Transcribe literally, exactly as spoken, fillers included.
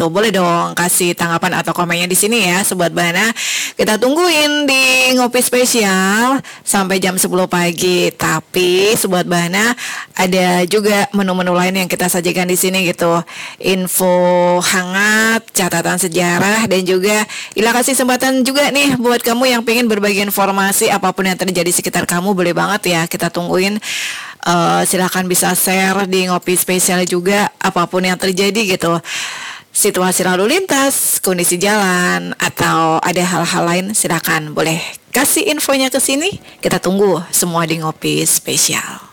gitu. Boleh dong kasih tanggapan atau komennya di sini ya Sobat Bana. Kita tungguin di Ngopi Spesial sampai jam sepuluh pagi. Tapi Sobat Bana ada juga menu-menu lain yang kita sajikan di sini gitu. Info hangat, catatan sejarah, dan juga Ila kasih kesempatan juga nih buat kamu yang pengen berbagi informasi apapun yang terjadi sekitar kamu, boleh banget ya, kita tungguin. Uh, silahkan bisa share di Ngopi Spesial juga apapun yang terjadi gitu, situasi lalu lintas, kondisi jalan, atau ada hal-hal lain, silahkan boleh kasih infonya ke sini. Kita tunggu semua di Ngopi Spesial.